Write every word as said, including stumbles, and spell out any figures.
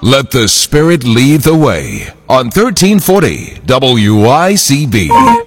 Let the Spirit lead the way on thirteen forty W I C B.